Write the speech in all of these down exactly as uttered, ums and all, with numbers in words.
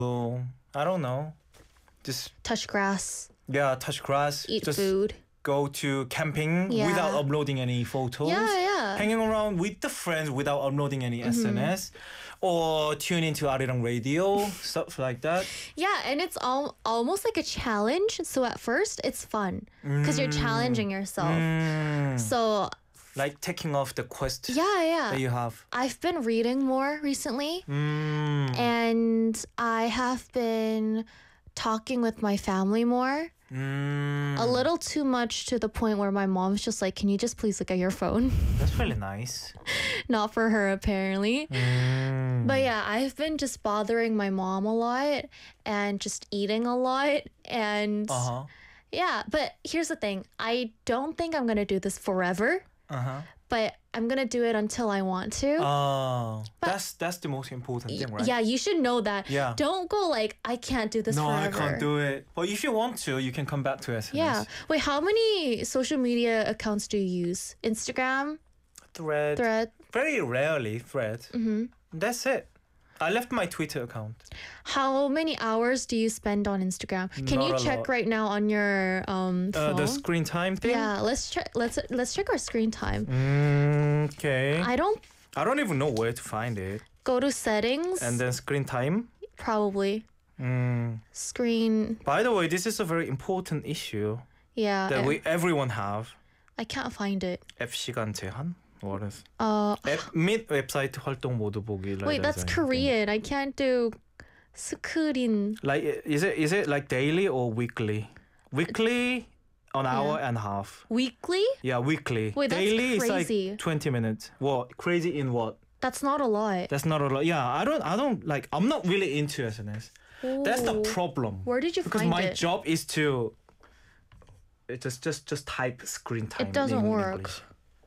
Well, I don't know. Just Touch grass, yeah, touch grass. eat just food. go to camping Yeah. without uploading any photos. Yeah, yeah. Hanging around with the friends without uploading any S N S. Or tune into Arirang Radio, stuff like that. Yeah, and it's all almost like a challenge. So at first, it's fun because you're challenging yourself. Mm. So Like taking off the quest yeah, yeah. that you have. I've been reading more recently, Mm. and I have been talking with my family more. Mm. A little too much to the point where my mom's just like, "Can you just please look at your phone?" That's really nice. Not for her, apparently. Mm. But yeah, I've been just bothering my mom a lot and just eating a lot. And Uh-huh. yeah, but here's the thing, I don't think I'm going to do this forever, Uh-huh. but I'm going to do it until I want to. Oh, that's that's the most important thing, right? Yeah, you should know that. Yeah. Don't go like, I can't do this No, forever. I can't do it. But if you want to, you can come back to S N S. Yeah. Wait, how many social media accounts do you use? Instagram, Thread. Thread? Very rarely Thread. Mm-hmm. That's it. I left my Twitter account. How many hours do you spend on Instagram? Can Not you a check lot. right now on your um Uh, phone? the screen time thing. Yeah, let's check. Let's let's check our screen time. Mm, okay. I, I don't don't even know where to find it. go to settings. And then screen time. Probably Mm. screen. By the way, this is a very important issue Yeah, that I, we everyone have. I can't find it. 앱 시간 제한? What is? Uh, 앱 및 웹사이트 활동 모두 보기. wait, that's Korean. I can't do screen. Like, is it is it like daily or weekly? Weekly, an hour and a half. Weekly? Yeah, weekly. Wait, that's daily is crazy. like twenty minutes. What? Crazy in what? That's not a lot. That's not a lot. Yeah, I don't. I don't like. I'm not really into S N S. That's the Ooh. problem. Where did you Because find my it? job is to. It just just just type screen time. It doesn't in work. English,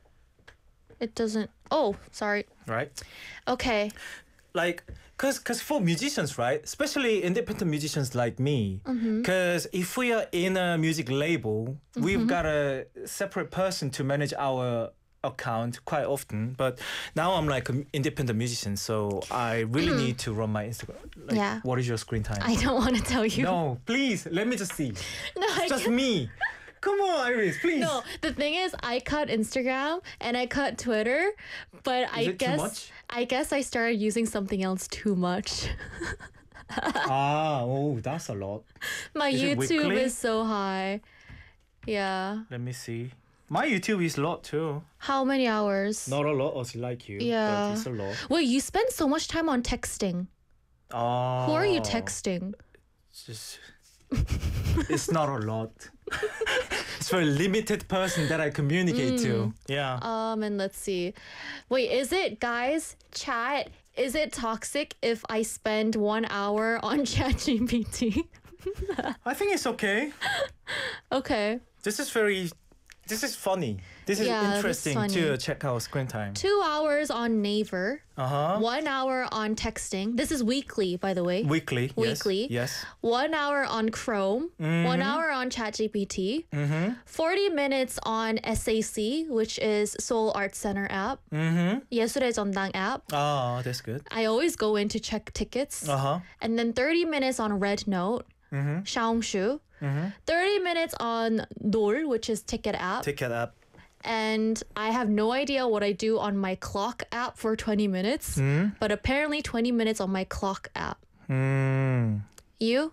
It doesn't. Oh, sorry. right? Okay. Like, cause, cause for musicians, right? Especially independent musicians like me, Mm-hmm. cause if we are in a music label, we've got a separate person to manage our account quite often. But now I'm like an independent musician, so I really need to run my Instagram. Like, Yeah. What is your screen time? I don't want to tell you. No, please let me just see. No, I It's just can't. me. Come on, Iris, please. No, the thing is, I cut Instagram and I cut Twitter, but I Is it too guess much? I guess I started using something else too much. Ah, oh, that's a lot. My Is it YouTube weekly? is so high. Yeah. Let me see. My YouTube is a lot too. How many hours? Not a lot, as like you. Yeah. But it's a lot. Wait, you spend so much time on texting. Oh. Who are you texting? It's just, it's not a lot. It's for a limited person that I communicate to. Yeah. Um, and let's see. Wait, is it guys chat? Is it toxic if I spend one hour on ChatGPT? I think it's okay. Okay. This is very, this is funny. This is Yeah, this is interesting funny. to check out screen time. Two hours on Naver. Uh huh. One hour on texting. This is weekly, by the way. Weekly. yes, Weekly. Yes. One hour on Chrome. One hour on ChatGPT. Mm-hmm. forty minutes on S A C, which is Seoul Arts Center app. Mm-hmm. 예술의 전당 app. Oh, that's good. I always go in to check tickets. Uh huh. And then thirty minutes on Red Note. Mm-hmm. Xiaongshu. Mm-hmm. thirty minutes on Dol, which is ticket app. Ticket app. And I have no idea what I do on my clock app for twenty minutes. Mm. But apparently twenty minutes on my clock app. Mm. You?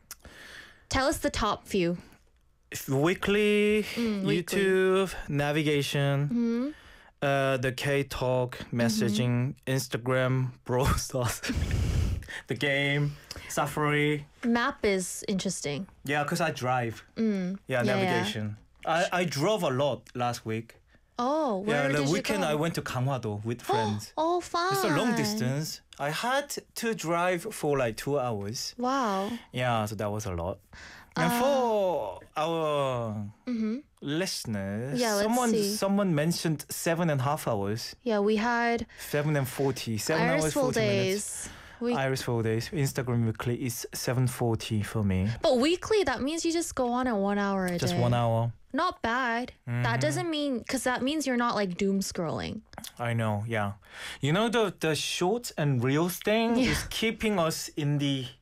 Tell us the top few. If Weekly, Mm, weekly. YouTube, navigation, Hmm? uh, the K Talk, messaging, Instagram, Brawl Stars, the game, Safari. Map is interesting. Yeah, because I drive. Mm. Yeah, Yeah, yeah. navigation. I, I drove a lot last week. Oh, where yeah, the did weekend you go? I went to Gangwado with friends. Oh, fun. It's a long distance. I had to drive for like two hours. Wow. Yeah, so that was a lot. And Uh, for our Mm-hmm. listeners, Yeah, let's someone see. someone mentioned seven and a half hours, Yeah, we had seven and forty, seven Iris hours full forty minutes. days. We, Iris full days. Instagram weekly is seven forty for me. but weekly, that means you just go on at one hour a Just day. one hour. Not bad. That doesn't mean, because that means you're not like doom scrolling. I know. Yeah, you know the the shorts and reels thing Yeah. is keeping us in the